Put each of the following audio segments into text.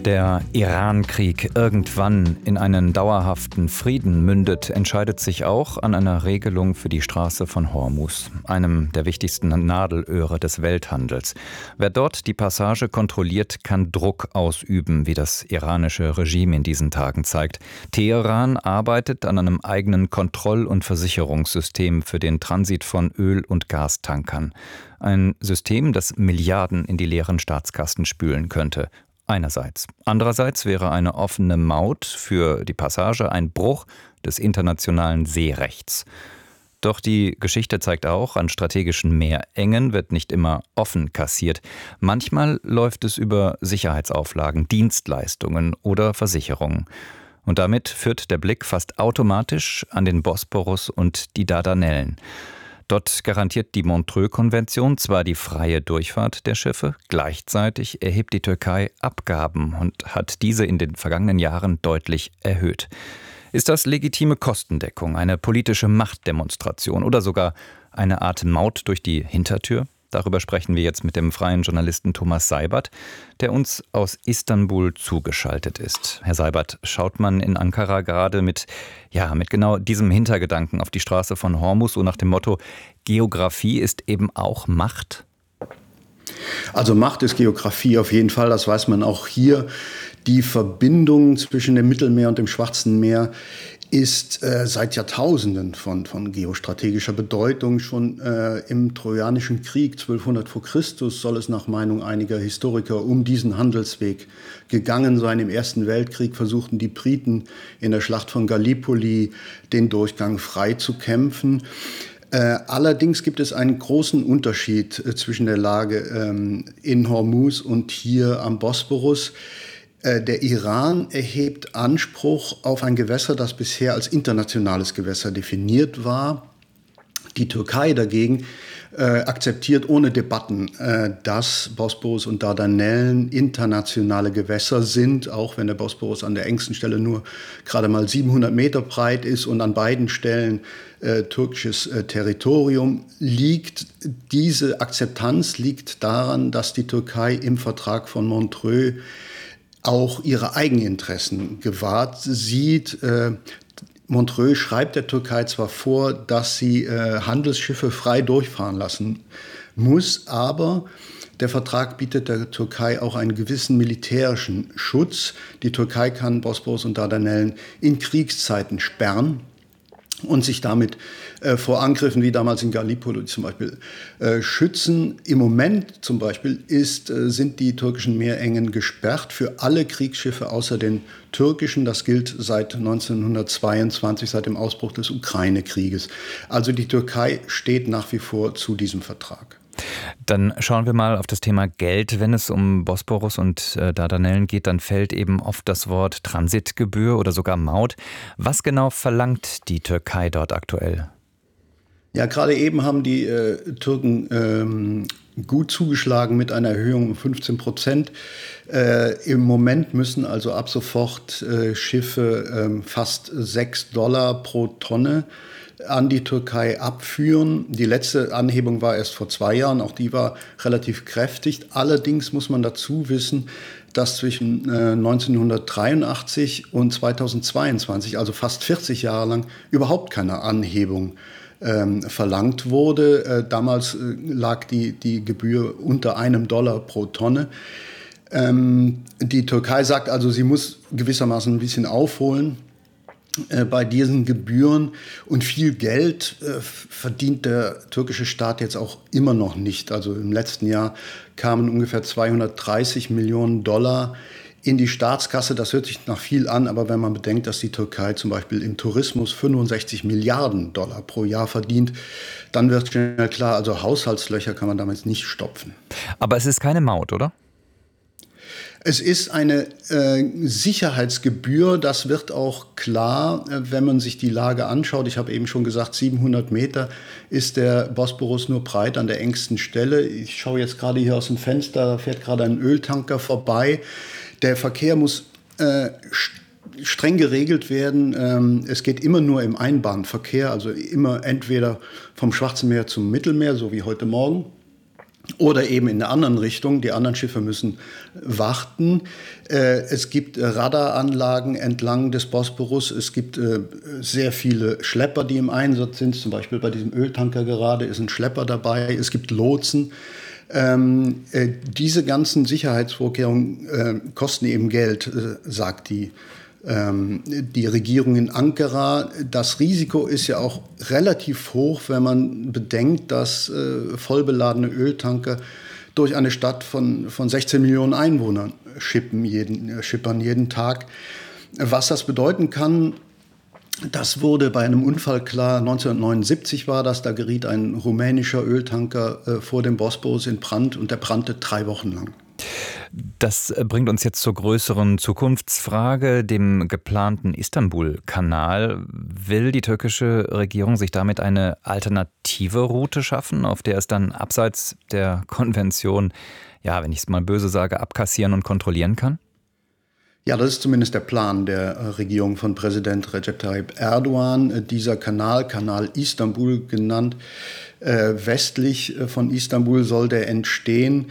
der Iran-Krieg irgendwann in einen dauerhaften Frieden mündet, entscheidet sich auch an einer Regelung für die Straße von Hormuz, einem der wichtigsten Nadelöhre des Welthandels. Wer dort die Passage kontrolliert, kann Druck ausüben, wie das iranische Regime in diesen Tagen zeigt. Teheran arbeitet an einem eigenen Kontroll- und Versicherungssystem für den Transit von Öl- und Gastankern. Ein System, das Milliarden in die leeren Staatskassen spülen könnte. Einerseits. Andererseits wäre eine offene Maut für die Passage ein Bruch des internationalen Seerechts. Doch die Geschichte zeigt auch, an strategischen Meerengen wird nicht immer offen kassiert. Manchmal läuft es über Sicherheitsauflagen, Dienstleistungen oder Versicherungen. Und damit führt der Blick fast automatisch an den Bosporus und die Dardanellen. Dort garantiert die Montreux-Konvention zwar die freie Durchfahrt der Schiffe, gleichzeitig erhebt die Türkei Abgaben und hat diese in den vergangenen Jahren deutlich erhöht. Ist das legitime Kostendeckung, eine politische Machtdemonstration oder sogar eine Art Maut durch die Hintertür? Darüber sprechen wir jetzt mit dem freien Journalisten Thomas Seibert, der uns aus Istanbul zugeschaltet ist. Herr Seibert, schaut man in Ankara gerade mit genau diesem Hintergedanken auf die Straße von Hormuz, so nach dem Motto, Geografie ist eben auch Macht? Also Macht ist Geografie auf jeden Fall, das weiß man auch hier. Die Verbindung zwischen dem Mittelmeer und dem Schwarzen Meer ist seit Jahrtausenden von geostrategischer Bedeutung. Schon im Trojanischen Krieg 1200 vor Christus soll es nach Meinung einiger Historiker um diesen Handelsweg gegangen sein. Im Ersten Weltkrieg versuchten die Briten in der Schlacht von Gallipoli den Durchgang frei zu kämpfen. Allerdings gibt es einen großen Unterschied zwischen der Lage in Hormuz und hier am Bosporus. Der Iran erhebt Anspruch auf ein Gewässer, das bisher als internationales Gewässer definiert war. Die Türkei dagegen akzeptiert ohne Debatten, dass Bosporus und Dardanellen internationale Gewässer sind, auch wenn der Bosporus an der engsten Stelle nur gerade mal 700 Meter breit ist und an beiden Stellen türkisches Territorium liegt. Diese Akzeptanz liegt daran, dass die Türkei im Vertrag von Montreux auch ihre Eigeninteressen gewahrt sieht. Montreux schreibt der Türkei zwar vor, dass sie Handelsschiffe frei durchfahren lassen muss, aber der Vertrag bietet der Türkei auch einen gewissen militärischen Schutz. Die Türkei kann Bosporus und Dardanellen in Kriegszeiten sperren und sich damit vor Angriffen wie damals in Gallipoli zum Beispiel schützen. Im Moment zum Beispiel sind die türkischen Meerengen gesperrt für alle Kriegsschiffe außer den türkischen. Das gilt seit 1922, seit dem Ausbruch des Ukraine-Krieges. Also die Türkei steht nach wie vor zu diesem Vertrag. Dann schauen wir mal auf das Thema Geld. Wenn es um Bosporus und Dardanellen geht, dann fällt eben oft das Wort Transitgebühr oder sogar Maut. Was genau verlangt die Türkei dort aktuell? Ja, gerade eben haben die Türken gut zugeschlagen mit einer Erhöhung um 15%. Im Moment müssen also ab sofort Schiffe fast $6 pro Tonne an die Türkei abführen. Die letzte Anhebung war erst vor 2 Jahren, auch die war relativ kräftig. Allerdings muss man dazu wissen, dass zwischen 1983 und 2022, also fast 40 Jahre lang, überhaupt keine Anhebung verlangt wurde. Damals lag die Gebühr unter $1 pro Tonne. Die Türkei sagt also, sie muss gewissermaßen ein bisschen aufholen bei diesen Gebühren, und viel Geld verdient der türkische Staat jetzt auch immer noch nicht. Also im letzten Jahr kamen ungefähr $230 Millionen in die Staatskasse. Das hört sich nach viel an, aber wenn man bedenkt, dass die Türkei zum Beispiel im Tourismus $65 Milliarden pro Jahr verdient, dann wird schnell klar, also Haushaltslöcher kann man damit nicht stopfen. Aber es ist keine Maut, oder? Es ist eine Sicherheitsgebühr, das wird auch klar, wenn man sich die Lage anschaut. Ich habe eben schon gesagt, 700 Meter ist der Bosporus nur breit an der engsten Stelle. Ich schaue jetzt gerade hier aus dem Fenster, da fährt gerade ein Öltanker vorbei. Der Verkehr muss streng geregelt werden. Es geht immer nur im Einbahnverkehr, also immer entweder vom Schwarzen Meer zum Mittelmeer, so wie heute Morgen, Oder eben in der anderen Richtung, die anderen Schiffe müssen warten. Es gibt Radaranlagen entlang des Bosporus. Es gibt sehr viele Schlepper, die im Einsatz sind. Zum Beispiel bei diesem Öltanker gerade ist ein Schlepper dabei. Es gibt Lotsen. Diese ganzen Sicherheitsvorkehrungen kosten eben Geld, sagt die Regierung in Ankara. Das Risiko ist ja auch relativ hoch, wenn man bedenkt, dass vollbeladene Öltanker durch eine Stadt von 16 Millionen Einwohnern schippern jeden Tag. Was das bedeuten kann, das wurde bei einem Unfall klar. 1979 war das, da geriet ein rumänischer Öltanker vor dem Bosporus in Brand und der brannte 3 Wochen lang. Das bringt uns jetzt zur größeren Zukunftsfrage, dem geplanten Istanbul-Kanal. Will die türkische Regierung sich damit eine alternative Route schaffen, auf der es dann abseits der Konvention, ja, wenn ich es mal böse sage, abkassieren und kontrollieren kann? Ja, das ist zumindest der Plan der Regierung von Präsident Recep Tayyip Erdogan. Dieser Kanal Istanbul genannt, westlich von Istanbul soll der entstehen.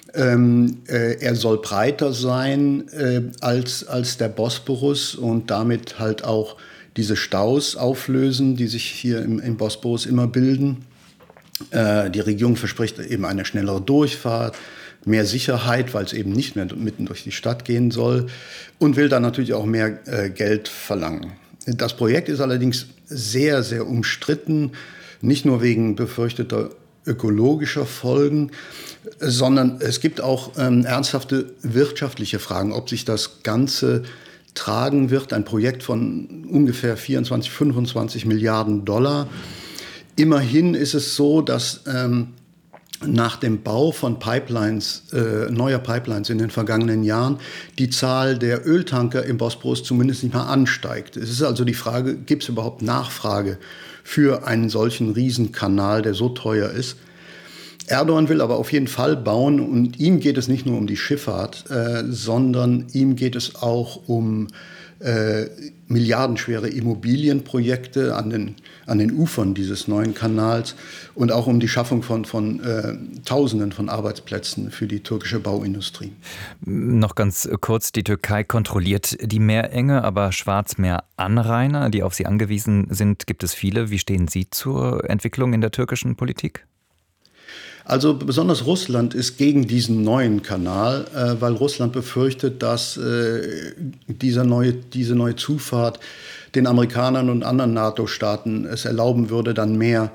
Er soll breiter sein als der Bosporus und damit halt auch diese Staus auflösen, die sich hier im Bosporus immer bilden. Die Regierung verspricht eben eine schnellere Durchfahrt, mehr Sicherheit, weil es eben nicht mehr mitten durch die Stadt gehen soll und will dann natürlich auch mehr Geld verlangen. Das Projekt ist allerdings sehr, sehr umstritten, nicht nur wegen befürchteter ökologischer Folgen, sondern es gibt auch ernsthafte wirtschaftliche Fragen, ob sich das Ganze tragen wird. Ein Projekt von ungefähr 24, 25 Milliarden $. Immerhin ist es so, dass nach dem Bau von neuer Pipelines in den vergangenen Jahren die Zahl der Öltanker im Bosporus zumindest nicht mal ansteigt. Es ist also die Frage, gibt es überhaupt Nachfrage für einen solchen Riesenkanal, der so teuer ist? Erdogan will aber auf jeden Fall bauen und ihm geht es nicht nur um die Schifffahrt, sondern ihm geht es auch um milliardenschwere Immobilienprojekte an den Ufern dieses neuen Kanals und auch um die Schaffung von Tausenden von Arbeitsplätzen für die türkische Bauindustrie. Noch ganz kurz, die Türkei kontrolliert die Meerenge, aber Schwarzmeeranrainer, die auf sie angewiesen sind, gibt es viele. Wie stehen Sie zur Entwicklung in der türkischen Politik? Also besonders Russland ist gegen diesen neuen Kanal, weil Russland befürchtet, dass diese neue Zufahrt den Amerikanern und anderen NATO-Staaten es erlauben würde, dann mehr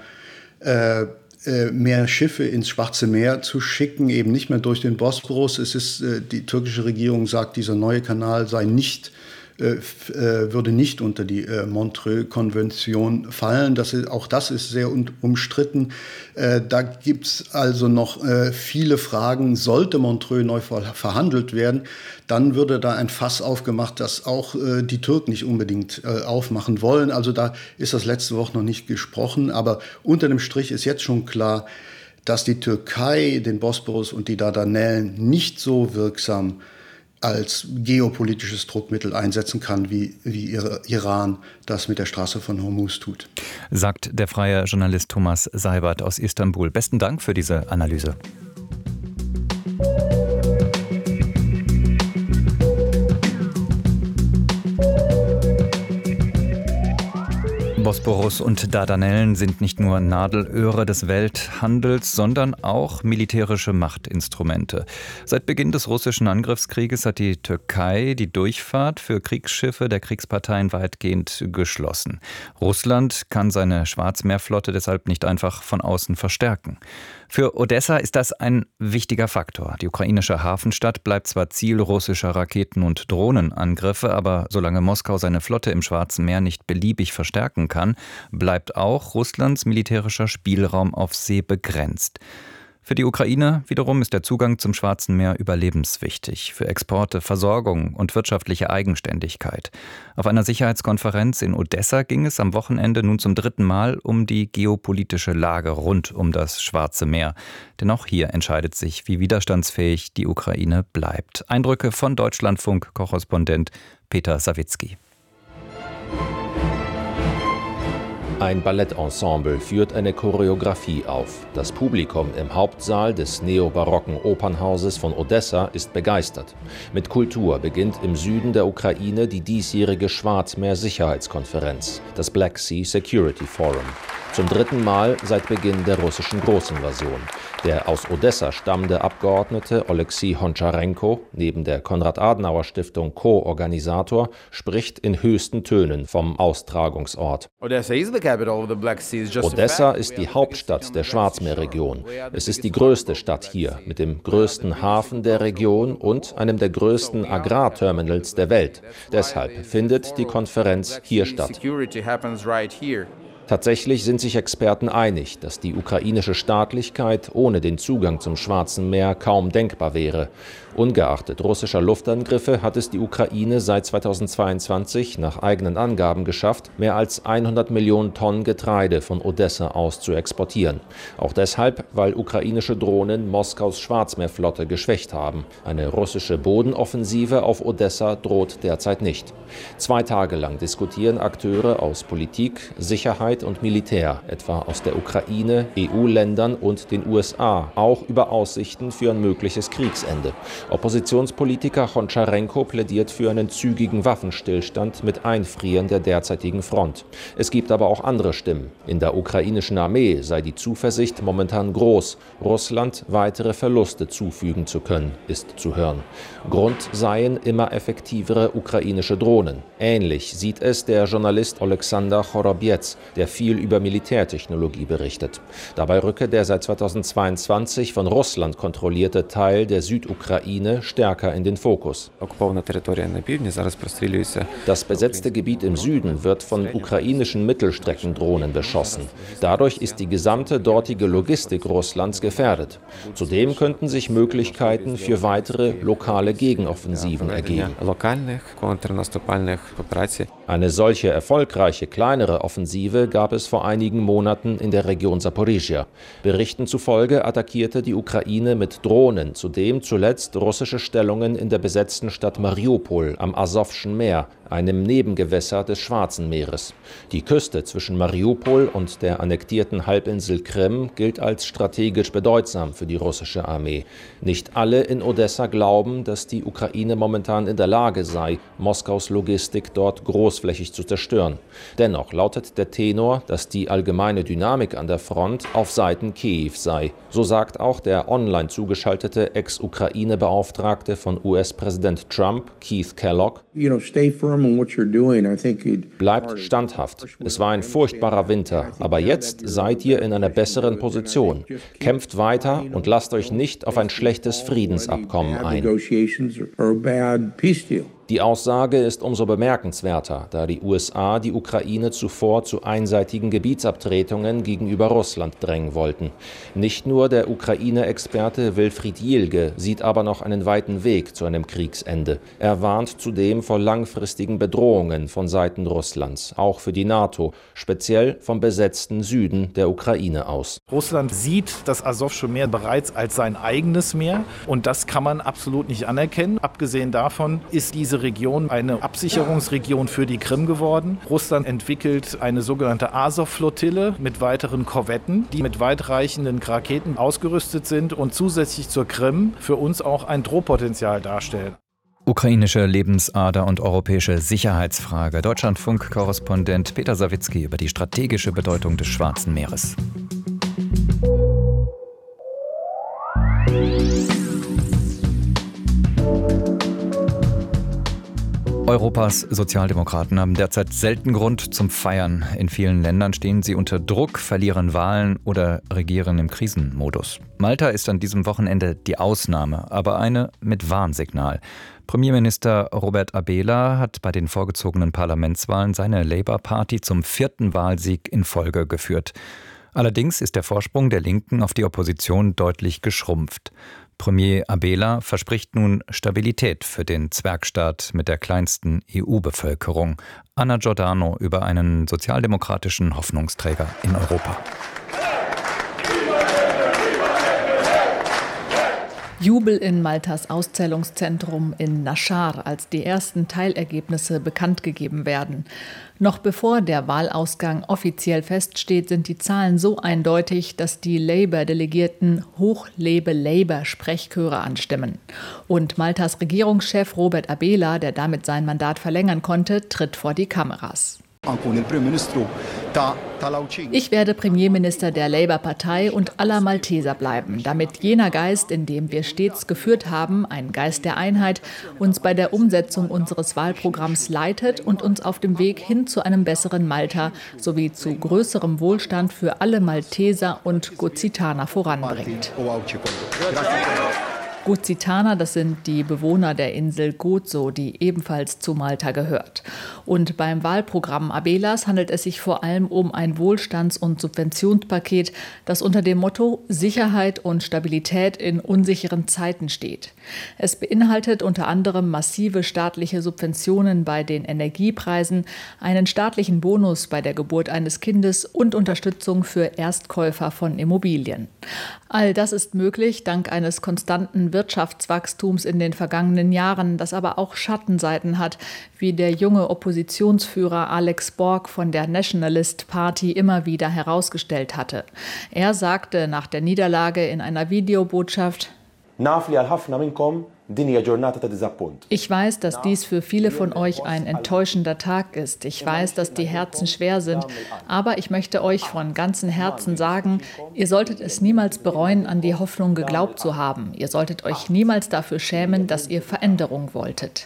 Schiffe ins Schwarze Meer zu schicken, eben nicht mehr durch den Bosporus. Die türkische Regierung sagt, dieser neue Kanal würde nicht unter die Montreux-Konvention fallen. Auch das ist sehr umstritten. Da gibt es also noch viele Fragen. Sollte Montreux neu verhandelt werden, dann würde da ein Fass aufgemacht, das auch die Türken nicht unbedingt aufmachen wollen. Also da ist das letzte Woche noch nicht gesprochen. Aber unter dem Strich ist jetzt schon klar, dass die Türkei den Bosporus und die Dardanellen nicht so wirksam als geopolitisches Druckmittel einsetzen kann, wie Iran das mit der Straße von Hormuz tut. Sagt der freie Journalist Thomas Seibert aus Istanbul. Besten Dank für diese Analyse. Bosporus und Dardanellen sind nicht nur Nadelöhre des Welthandels, sondern auch militärische Machtinstrumente. Seit Beginn des russischen Angriffskrieges hat die Türkei die Durchfahrt für Kriegsschiffe der Kriegsparteien weitgehend geschlossen. Russland kann seine Schwarzmeerflotte deshalb nicht einfach von außen verstärken. Für Odessa ist das ein wichtiger Faktor. Die ukrainische Hafenstadt bleibt zwar Ziel russischer Raketen- und Drohnenangriffe, aber solange Moskau seine Flotte im Schwarzen Meer nicht beliebig verstärken kann, bleibt auch Russlands militärischer Spielraum auf See begrenzt. Für die Ukraine wiederum ist der Zugang zum Schwarzen Meer überlebenswichtig für Exporte, Versorgung und wirtschaftliche Eigenständigkeit. Auf einer Sicherheitskonferenz in Odessa ging es am Wochenende nun zum 3. Mal um die geopolitische Lage rund um das Schwarze Meer. Denn auch hier entscheidet sich, wie widerstandsfähig die Ukraine bleibt. Eindrücke von Deutschlandfunk-Korrespondent Peter Sawicki. Ein Ballettensemble führt eine Choreografie auf. Das Publikum im Hauptsaal des neobarocken Opernhauses von Odessa ist begeistert. Mit Kultur beginnt im Süden der Ukraine die diesjährige Schwarzmeer-Sicherheitskonferenz, das Black Sea Security Forum. Zum 3. Mal seit Beginn der russischen Großinvasion. Der aus Odessa stammende Abgeordnete Oleksiy Honcharenko, neben der Konrad-Adenauer-Stiftung Co-Organisator, spricht in höchsten Tönen vom Austragungsort. Odessa ist die Hauptstadt der Schwarzmeerregion. Es ist die größte Stadt hier, mit dem größten Hafen der Region und einem der größten Agrarterminals der Welt. Deshalb findet die Konferenz hier statt. Tatsächlich sind sich Experten einig, dass die ukrainische Staatlichkeit ohne den Zugang zum Schwarzen Meer kaum denkbar wäre. Ungeachtet russischer Luftangriffe hat es die Ukraine seit 2022 nach eigenen Angaben geschafft, mehr als 100 Millionen Tonnen Getreide von Odessa aus zu exportieren. Auch deshalb, weil ukrainische Drohnen Moskaus Schwarzmeerflotte geschwächt haben. Eine russische Bodenoffensive auf Odessa droht derzeit nicht. 2 Tage lang diskutieren Akteure aus Politik, Sicherheit und Militär, etwa aus der Ukraine, EU-Ländern und den USA, auch über Aussichten für ein mögliches Kriegsende. Oppositionspolitiker Honcharenko plädiert für einen zügigen Waffenstillstand mit Einfrieren der derzeitigen Front. Es gibt aber auch andere Stimmen. In der ukrainischen Armee sei die Zuversicht momentan groß, Russland weitere Verluste zufügen zu können, ist zu hören. Grund seien immer effektivere ukrainische Drohnen. Ähnlich sieht es der Journalist Oleksandr Chorobiec, der viel über Militärtechnologie berichtet. Dabei rücke der seit 2022 von Russland kontrollierte Teil der Südukraine stärker in den Fokus. Das besetzte Gebiet im Süden wird von ukrainischen Mittelstreckendrohnen beschossen. Dadurch ist die gesamte dortige Logistik Russlands gefährdet. Zudem könnten sich Möglichkeiten für weitere lokale Gegenoffensiven ergeben. Eine solche erfolgreiche kleinere Offensive gab es vor einigen Monaten in der Region Saporizhia. Berichten zufolge attackierte die Ukraine mit Drohnen zudem zuletzt russische Stellungen in der besetzten Stadt Mariupol am Asowschen Meer, einem Nebengewässer des Schwarzen Meeres. Die Küste zwischen Mariupol und der annektierten Halbinsel Krim gilt als strategisch bedeutsam für die russische Armee. Nicht alle in Odessa glauben, dass die Ukraine momentan in der Lage sei, Moskaus Logistik dort großflächig zu zerstören. Dennoch lautet der Tenor, dass die allgemeine Dynamik an der Front auf Seiten Kiew sei. So sagt auch der online zugeschaltete Ex-Ukraine-Beauftragte von US-Präsident Trump, Keith Kellogg: Bleibt standhaft. Es war ein furchtbarer Winter, aber jetzt seid ihr in einer besseren Position. Kämpft weiter und lasst euch nicht auf ein schlechtes Friedensabkommen ein. Die Aussage ist umso bemerkenswerter, da die USA die Ukraine zuvor zu einseitigen Gebietsabtretungen gegenüber Russland drängen wollten. Nicht nur der Ukraine-Experte Wilfried Jilge sieht aber noch einen weiten Weg zu einem Kriegsende. Er warnt zudem vor langfristigen Bedrohungen von Seiten Russlands, auch für die NATO, speziell vom besetzten Süden der Ukraine aus. Russland sieht das Asowsche Meer bereits als sein eigenes Meer und das kann man absolut nicht anerkennen. Abgesehen davon ist diese Region eine Absicherungsregion für die Krim geworden. Russland entwickelt eine sogenannte Asow-Flottille mit weiteren Korvetten, die mit weitreichenden Raketen ausgerüstet sind und zusätzlich zur Krim für uns auch ein Drohpotenzial darstellen. Ukrainische Lebensader und europäische Sicherheitsfrage. Deutschlandfunk-Korrespondent Peter Sawicki über die strategische Bedeutung des Schwarzen Meeres. Europas Sozialdemokraten haben derzeit selten Grund zum Feiern. In vielen Ländern stehen sie unter Druck, verlieren Wahlen oder regieren im Krisenmodus. Malta ist an diesem Wochenende die Ausnahme, aber eine mit Warnsignal. Premierminister Robert Abela hat bei den vorgezogenen Parlamentswahlen seine Labour-Party zum 4. Wahlsieg in Folge geführt. Allerdings ist der Vorsprung der Linken auf die Opposition deutlich geschrumpft. Premier Abela verspricht nun Stabilität für den Zwergstaat mit der kleinsten EU-Bevölkerung. Anna Giordano über einen sozialdemokratischen Hoffnungsträger in Europa. Jubel in Maltas Auszählungszentrum in Naschar, als die ersten Teilergebnisse bekannt gegeben werden. Noch bevor der Wahlausgang offiziell feststeht, sind die Zahlen so eindeutig, dass die Labour-Delegierten Hoch lebe Labour Sprechchöre anstimmen. Und Maltas Regierungschef Robert Abela, der damit sein Mandat verlängern konnte, tritt vor die Kameras. Ich werde Premierminister der Labour-Partei und aller Malteser bleiben, damit jener Geist, in dem wir stets geführt haben, ein Geist der Einheit, uns bei der Umsetzung unseres Wahlprogramms leitet und uns auf dem Weg hin zu einem besseren Malta sowie zu größerem Wohlstand für alle Malteser und Gozitaner voranbringt. Gozitaner, das sind die Bewohner der Insel Gozo, die ebenfalls zu Malta gehört. Und beim Wahlprogramm Abelas handelt es sich vor allem um ein Wohlstands- und Subventionspaket, das unter dem Motto Sicherheit und Stabilität in unsicheren Zeiten steht. Es beinhaltet unter anderem massive staatliche Subventionen bei den Energiepreisen, einen staatlichen Bonus bei der Geburt eines Kindes und Unterstützung für Erstkäufer von Immobilien. All das ist möglich dank eines konstanten Wirtschaftswachstums in den vergangenen Jahren, das aber auch Schattenseiten hat, wie der junge Oppositionsführer Alex Borg von der Nationalist Party immer wieder herausgestellt hatte. Er sagte nach der Niederlage in einer Videobotschaft: Ich weiß, dass dies für viele von euch ein enttäuschender Tag ist. Ich weiß, dass die Herzen schwer sind. Aber ich möchte euch von ganzem Herzen sagen, ihr solltet es niemals bereuen, an die Hoffnung geglaubt zu haben. Ihr solltet euch niemals dafür schämen, dass ihr Veränderung wolltet.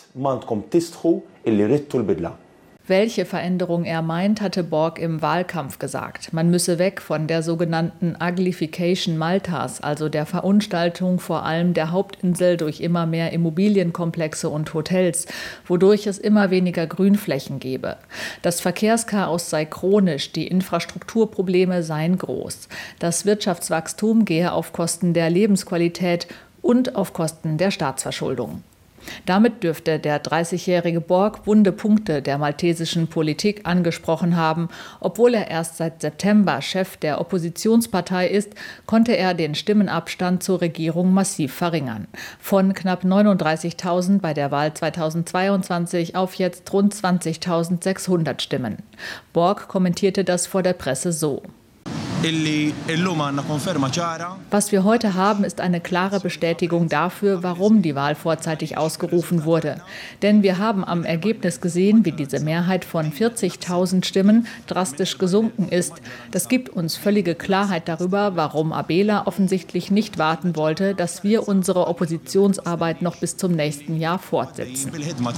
Welche Veränderung er meint, hatte Borg im Wahlkampf gesagt. Man müsse weg von der sogenannten Uglification Maltas, also der Verunstaltung vor allem der Hauptinsel durch immer mehr Immobilienkomplexe und Hotels, wodurch es immer weniger Grünflächen gebe. Das Verkehrschaos sei chronisch, die Infrastrukturprobleme seien groß. Das Wirtschaftswachstum gehe auf Kosten der Lebensqualität und auf Kosten der Staatsverschuldung. Damit dürfte der 30-jährige Borg wunde Punkte der maltesischen Politik angesprochen haben. Obwohl er erst seit September Chef der Oppositionspartei ist, konnte er den Stimmenabstand zur Regierung massiv verringern. Von knapp 39.000 bei der Wahl 2022 auf jetzt rund 20.600 Stimmen. Borg kommentierte das vor der Presse so: Was wir heute haben, ist eine klare Bestätigung dafür, warum die Wahl vorzeitig ausgerufen wurde. Denn wir haben am Ergebnis gesehen, wie diese Mehrheit von 40.000 Stimmen drastisch gesunken ist. Das gibt uns völlige Klarheit darüber, warum Abela offensichtlich nicht warten wollte, dass wir unsere Oppositionsarbeit noch bis zum nächsten Jahr fortsetzen.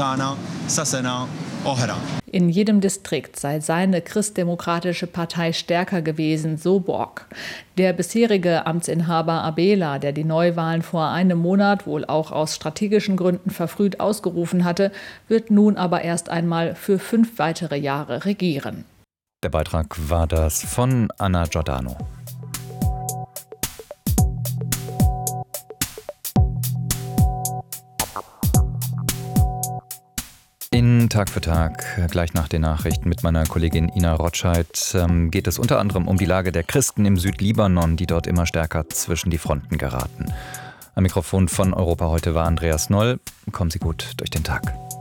In jedem Distrikt sei seine christdemokratische Partei stärker gewesen, so Borg. Der bisherige Amtsinhaber Abela, der die Neuwahlen vor einem Monat wohl auch aus strategischen Gründen verfrüht ausgerufen hatte, wird nun aber erst einmal für 5 weitere Jahre regieren. Der Beitrag war das von Anna Giordano. In Tag für Tag, gleich nach den Nachrichten mit meiner Kollegin Ina Rotscheid, geht es unter anderem um die Lage der Christen im Südlibanon, die dort immer stärker zwischen die Fronten geraten. Am Mikrofon von Europa heute war Andreas Noll. Kommen Sie gut durch den Tag.